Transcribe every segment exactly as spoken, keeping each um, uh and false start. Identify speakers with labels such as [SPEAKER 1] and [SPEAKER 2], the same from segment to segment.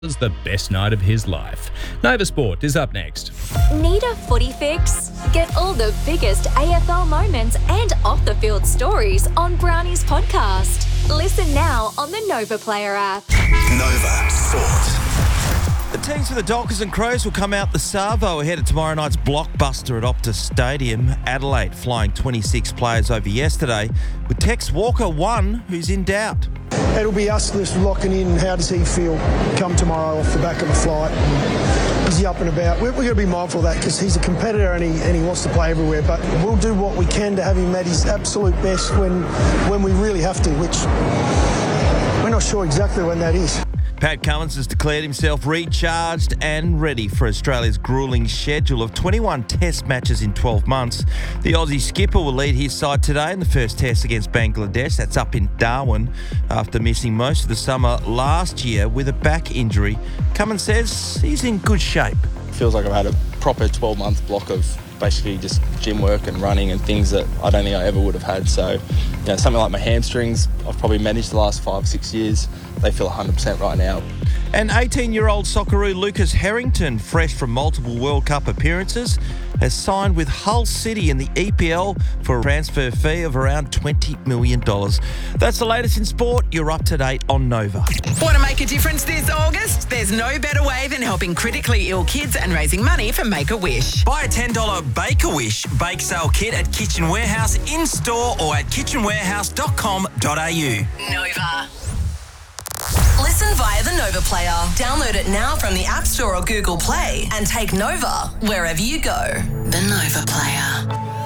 [SPEAKER 1] was the best night of his life. Nova Sport is up next.
[SPEAKER 2] Need a footy fix? Get all the biggest A F L moments and off-the-field stories on Brownie's podcast. Listen now on the Nova Player app.
[SPEAKER 3] Nova Sport.
[SPEAKER 4] The teams for the Dockers and Crows will come out the Savo ahead of tomorrow night's blockbuster at Optus Stadium. Adelaide flying twenty-six players over yesterday, with Tex Walker one who's in doubt.
[SPEAKER 5] It'll be us just locking in how does he feel come tomorrow off the back of the flight. Is he up and about? We're, we're going to be mindful of that because he's a competitor and he, and he wants to play everywhere. But we'll do what we can to have him at his absolute best when, when we really have to, which we're not sure exactly when that is.
[SPEAKER 4] Pat Cummins has declared himself recharged and ready for Australia's gruelling schedule of twenty-one test matches in twelve months. The Aussie skipper will lead his side today in the first test against Bangladesh. That's up in Darwin after missing most of the summer last year with a back injury. Cummins says he's in good shape.
[SPEAKER 6] Feels like I've had a proper twelve-month block of basically just gym work and running and things that I don't think I ever would have had. So, you know, something like my hamstrings, I've probably managed the last five, six years. They feel one hundred percent right now.
[SPEAKER 4] And eighteen-year-old Socceroo Lucas Harrington, fresh from multiple World Cup appearances, has signed with Hull City in the E P L for a transfer fee of around twenty million dollars. That's the latest in sport. You're up to date on Nova.
[SPEAKER 7] Want to make a difference this August? There's no better way than helping critically ill kids and raising money for Make-A-Wish.
[SPEAKER 8] Buy a ten dollars Bake-A-Wish bake sale kit at Kitchen Warehouse in-store or at kitchen warehouse dot com dot a u.
[SPEAKER 9] Nova. Listen via the Nova Player. Download it now from the App Store or Google Play and take Nova wherever you go. The Nova Player.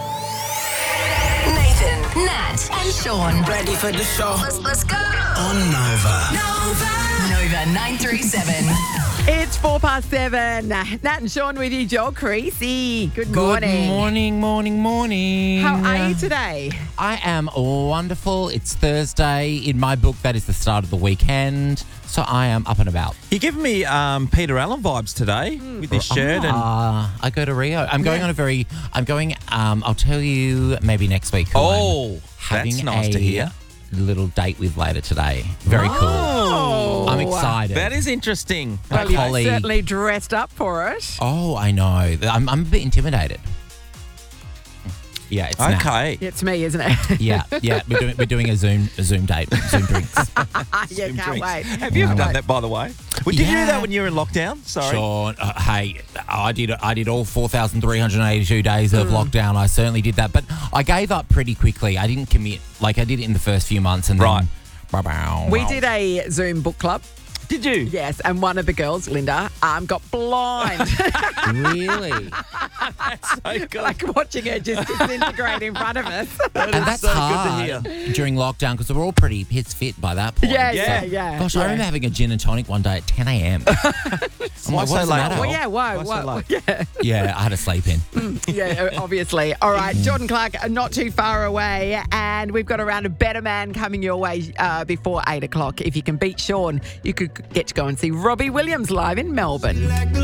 [SPEAKER 9] Nathan, Nat, and Sean.
[SPEAKER 7] Ready for the show?
[SPEAKER 9] Let's, let's go.
[SPEAKER 3] On Nova.
[SPEAKER 9] Nova. Nova nine three seven.
[SPEAKER 7] It's four past seven. Nat and Sean with you, Joel Creasy. Good morning.
[SPEAKER 10] Good morning, morning, morning.
[SPEAKER 7] How are you today?
[SPEAKER 10] I am wonderful. It's Thursday. In my book, that is the start of the weekend. So I am up and about.
[SPEAKER 4] You're giving me um, Peter Allen vibes today mm. with this shirt. and
[SPEAKER 10] uh, I go to Rio. I'm going yeah. on a very, I'm going, um, I'll tell you maybe next week. Who
[SPEAKER 4] oh,
[SPEAKER 10] I'm having
[SPEAKER 4] that's nice
[SPEAKER 10] a
[SPEAKER 4] to hear.
[SPEAKER 10] Little date with later today. Very
[SPEAKER 4] oh.
[SPEAKER 10] cool. I'm excited.
[SPEAKER 4] That is interesting.
[SPEAKER 7] Well, you certainly dressed up for it.
[SPEAKER 10] Oh, I know. I'm, I'm a bit intimidated. Yeah, it's
[SPEAKER 4] okay.
[SPEAKER 7] It's me, isn't it?
[SPEAKER 10] yeah, yeah. We're doing we're doing a Zoom a Zoom date, Zoom drinks.
[SPEAKER 7] yeah,
[SPEAKER 4] Zoom
[SPEAKER 7] can't
[SPEAKER 4] drinks.
[SPEAKER 7] wait.
[SPEAKER 4] Have you ever
[SPEAKER 7] can't
[SPEAKER 4] done
[SPEAKER 7] wait.
[SPEAKER 4] that, by the way? Well, did
[SPEAKER 10] yeah.
[SPEAKER 4] you do that when you were in lockdown? Sorry,
[SPEAKER 10] Sean. Uh, hey, I did I did all four thousand three hundred eighty-two days of mm. lockdown. I certainly did that, but I gave up pretty quickly. I didn't commit. Like I did it in the first few months, and
[SPEAKER 4] right.
[SPEAKER 10] then
[SPEAKER 7] we did a Zoom book club.
[SPEAKER 4] Did you?
[SPEAKER 7] Yes, and one of the girls, Linda, um, got blind.
[SPEAKER 10] Really?
[SPEAKER 4] That's so good.
[SPEAKER 7] Like watching her just disintegrate in front of us.
[SPEAKER 4] That
[SPEAKER 10] and that's
[SPEAKER 4] so
[SPEAKER 10] hard
[SPEAKER 4] good to hear.
[SPEAKER 10] During lockdown because we're all pretty hits fit by that point.
[SPEAKER 7] Yeah,
[SPEAKER 4] Yeah.
[SPEAKER 7] yeah, yeah.
[SPEAKER 10] Gosh,
[SPEAKER 7] yeah.
[SPEAKER 10] I remember having a gin and tonic one day at ten a.m. I'm like,
[SPEAKER 4] so
[SPEAKER 10] what's the
[SPEAKER 4] late?
[SPEAKER 10] matter?
[SPEAKER 7] Well, yeah, whoa,
[SPEAKER 4] Why so
[SPEAKER 7] whoa.
[SPEAKER 4] late?
[SPEAKER 7] Yeah.
[SPEAKER 10] Yeah, I had to sleep in.
[SPEAKER 7] yeah, obviously. All right, Jordan Clark, not too far away, and we've got a round of Better Man coming your way uh, before eight o'clock. If you can beat Sean, you could get to go and see Robbie Williams live in Melbourne.